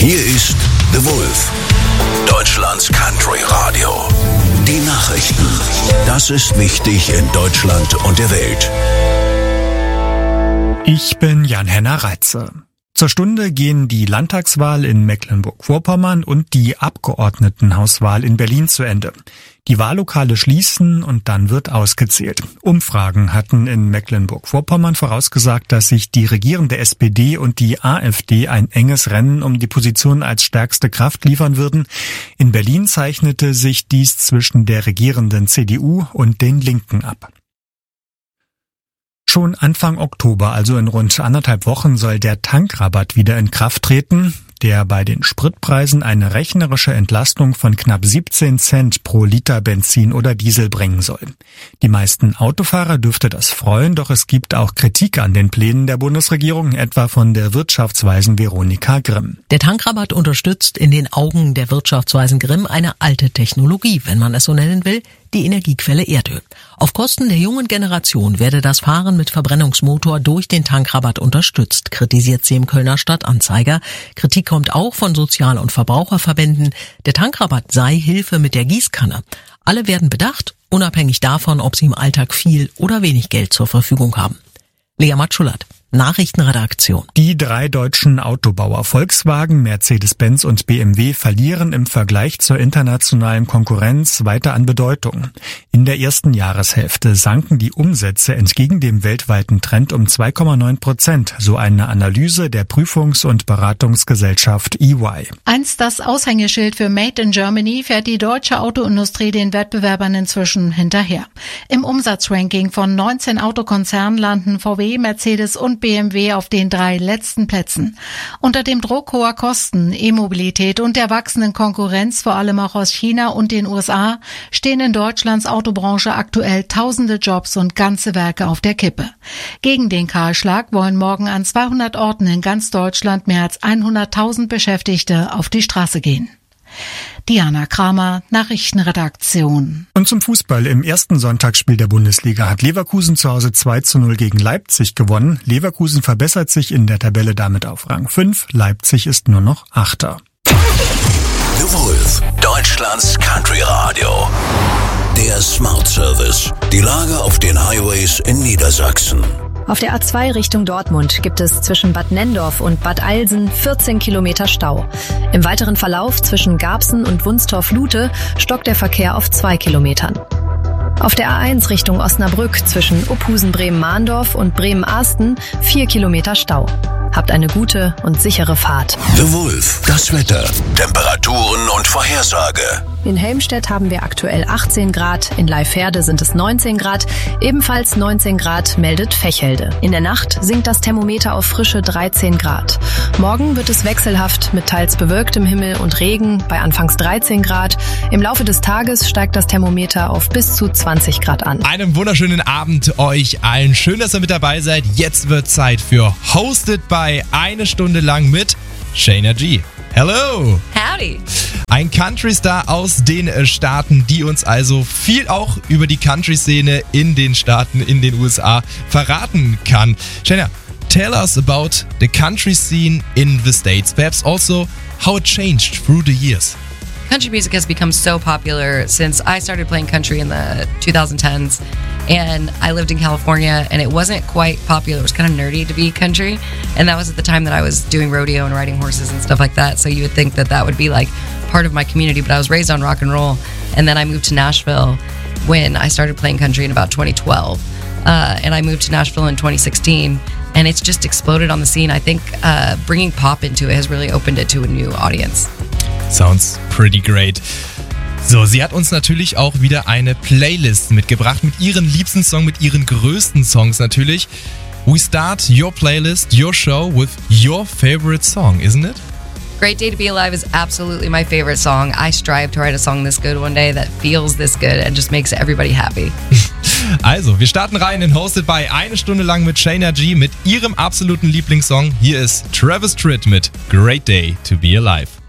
Hier ist The Wolf, Deutschlands Country Radio. Die Nachrichten. Das ist wichtig in Deutschland und der Welt. Ich bin Jan-Henner Reitze. Zur Stunde gehen die Landtagswahl in Mecklenburg-Vorpommern und die Abgeordnetenhauswahl in Berlin zu Ende. Die Wahllokale schließen und dann wird ausgezählt. Umfragen hatten in Mecklenburg-Vorpommern vorausgesagt, dass sich die regierende SPD und die AfD ein enges Rennen um die Position als stärkste Kraft liefern würden. In Berlin zeichnete sich dies zwischen der regierenden CDU und den Linken ab. Schon Anfang Oktober, also in rund 1,5 Wochen, soll der Tankrabatt wieder in Kraft treten, der bei den Spritpreisen eine rechnerische Entlastung von knapp 17 Cent pro Liter Benzin oder Diesel bringen soll. Die meisten Autofahrer dürfte das freuen, doch es gibt auch Kritik an den Plänen der Bundesregierung, etwa von der Wirtschaftsweisen Veronika Grimm. Der Tankrabatt unterstützt in den Augen der Wirtschaftsweisen Grimm eine alte Technologie, wenn man es so nennen will, die Energiequelle Erdöl. Auf Kosten der jungen Generation werde das Fahren mit Verbrennungsmotor durch den Tankrabatt unterstützt, kritisiert sie im Kölner Stadtanzeiger. Kritik kommt auch von Sozial- und Verbraucherverbänden. Der Tankrabatt sei Hilfe mit der Gießkanne. Alle werden bedacht, unabhängig davon, ob sie im Alltag viel oder wenig Geld zur Verfügung haben. Lea Matschulat, Nachrichtenredaktion. Die 3 deutschen Autobauer Volkswagen, Mercedes-Benz und BMW verlieren im Vergleich zur internationalen Konkurrenz weiter an Bedeutung. In der ersten Jahreshälfte sanken die Umsätze entgegen dem weltweiten Trend um 2,9%, so eine Analyse der Prüfungs- und Beratungsgesellschaft EY. Einst das Aushängeschild für Made in Germany fährt die deutsche Autoindustrie den Wettbewerbern inzwischen hinterher. Im Umsatzranking von 19 Autokonzernen landen VW, Mercedes und BMW auf den 3 letzten Plätzen. Unter dem Druck hoher Kosten, E-Mobilität und der wachsenden Konkurrenz, vor allem auch aus China und den USA, stehen in Deutschlands Autobranche aktuell tausende Jobs und ganze Werke auf der Kippe. Gegen den Kahlschlag wollen morgen an 200 Orten in ganz Deutschland mehr als 100.000 Beschäftigte auf die Straße gehen. Diana Kramer, Nachrichtenredaktion. Und zum Fußball. Im ersten Sonntagsspiel der Bundesliga hat Leverkusen zu Hause 2:0 gegen Leipzig gewonnen. Leverkusen verbessert sich in der Tabelle damit auf Rang 5. Leipzig ist nur noch Achter. The Wolf, Deutschlands Country Radio. Der Smart Service. Die Lage auf den Highways in Niedersachsen. Auf der A2 Richtung Dortmund gibt es zwischen Bad Nenndorf und Bad Eilsen 14 Kilometer Stau. Im weiteren Verlauf zwischen Garbsen und Wunstorf-Lute stockt der Verkehr auf 2 Kilometern. Auf der A1 Richtung Osnabrück zwischen Uphusen-Bremen-Mahndorf und Bremen-Ahsten 4 Kilometer Stau. Habt eine gute und sichere Fahrt. The Wolf, das Wetter, Temperaturen und Vorhersage. In Helmstedt haben wir aktuell 18 Grad, in Leiferde sind es 19 Grad, ebenfalls 19 Grad meldet Vechelde. In der Nacht sinkt das Thermometer auf frische 13 Grad. Morgen wird es wechselhaft mit teils bewölktem Himmel und Regen bei anfangs 13 Grad. Im Laufe des Tages steigt das Thermometer auf bis zu 20 Grad an. Einen wunderschönen Abend euch allen. Schön, dass ihr mit dabei seid. Jetzt wird Zeit für Hosted by 1 Stunde lang mit Shayna G. Hello! Howdy! Ein Country-Star aus den Staaten, die uns also viel auch über die Country-Szene in den Staaten, in den USA verraten kann. Shayna, tell us about the country scene in the States, perhaps also how it changed through the years. Country music has become so popular since I started playing country in the 2010s, and I lived in California, and it wasn't quite popular. It was kind of nerdy to be country, and that was at the time that I was doing rodeo and riding horses and stuff like that, so you would think that that would be like part of my community, but I was raised on rock and roll, and then I moved to Nashville when I started playing country in about 2012, and I moved to Nashville in 2016, and it's just exploded on the scene. I think bringing pop into it has really opened it to a new audience. Sounds pretty great. So, sie hat uns natürlich auch wieder eine Playlist mitgebracht mit ihren liebsten Songs, mit ihren größten Songs natürlich. We start your playlist, your show with your favorite song, isn't it? Great Day to Be Alive is absolutely my favorite song. I strive to write a song this good one day that feels this good and just makes everybody happy. Also, wir starten rein in Hosted by 1 Stunde lang mit Shayna G mit ihrem absoluten Lieblingssong. Hier ist Travis Tritt mit Great Day to Be Alive.